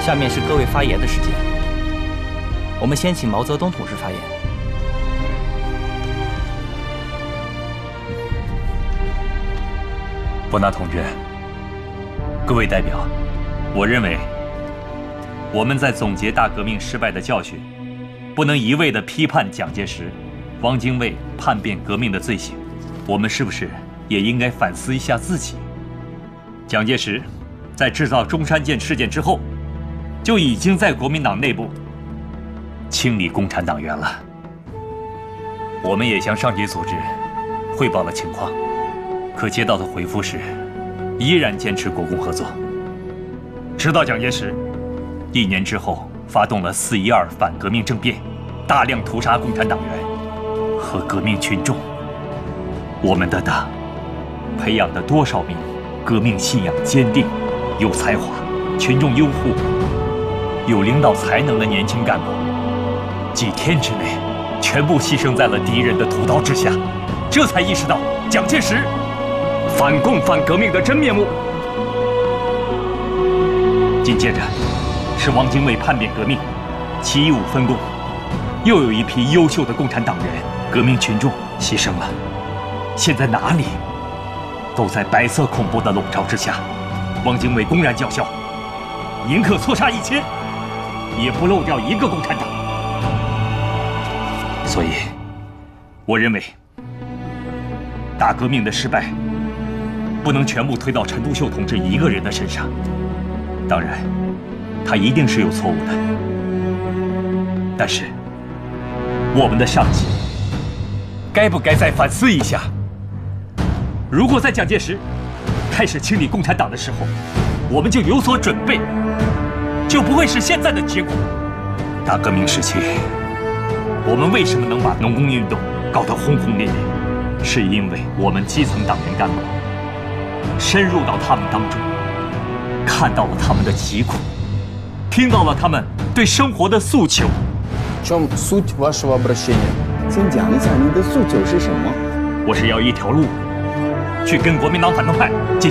下面是各位发言的时间。我们先请毛泽东同志发言。 伯纳同志，各位代表，我认为我们在总结大革命失败的教训，不能一味地批判蒋介石、汪精卫叛变革命的罪行，我们是不是也应该反思一下自己？蒋介石在制造中山舰事件之后，就已经在国民党内部清理共产党员了。我们也向上级组织汇报了情况，可接到的回复是，依然坚持国共合作。直到蒋介石1年之后发动了4·12反革命政变，大量屠杀共产党员和革命群众。我们的党培养的多少名革命信仰坚定、有才华、群众拥护、有领导才能的年轻干部，几天之内全部牺牲在了敌人的屠刀之下，这才意识到蒋介石反共反革命的真面目。紧接着是汪精卫叛变革命，7·15分共，又有一批优秀的共产党员、革命群众牺牲了。现在哪里都在白色恐怖的笼罩之下，汪精卫公然叫嚣，宁可错杀1000，也不漏掉一个共产党。所以，我认为大革命的失败不能全部推到陈独秀同志一个人的身上。当然，他一定是有错误的，但是我们的上级该不该再反思一下？如果在蒋介石开始清理共产党的时候，我们就有所准备，就不会是现在的结果。大革命时期，我们为什么能把农工运动搞得轰轰烈烈？是因为我们基层党员干部深入到他们当中，看到了他们的疾苦，听到了他们对生活的诉求。 В чем суть вашего обращения？ 请讲一下您的诉求是什么？ 我是要一条路去跟国民党反动派进